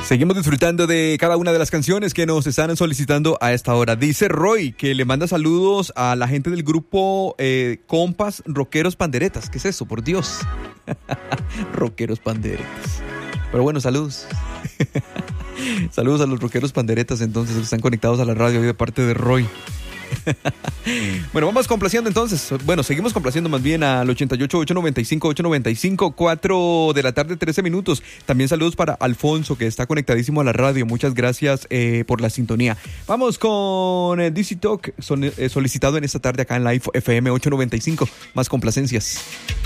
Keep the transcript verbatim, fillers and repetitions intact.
Seguimos disfrutando de cada una de las canciones que nos están solicitando a esta hora. Dice Roy que le manda saludos a la gente del grupo eh, Compas Rockeros Panderetas. ¿Qué es eso? Por Dios. Rockeros Panderetas. Pero bueno, saludos. Saludos a los Rockeros Panderetas entonces que están conectados a la radio hoy de parte de Roy. Bueno, vamos complaciendo entonces. Bueno, seguimos complaciendo más bien al ochenta y ocho, ochocientos noventa y cinco, ochocientos noventa y cinco, cuatro de la tarde, trece minutos. También saludos para Alfonso, que está conectadísimo a la radio. Muchas gracias eh, por la sintonía. Vamos con eh, D C Talk, son, eh, solicitado en esta tarde acá en Live F M ochocientos noventa y cinco. Más complacencias.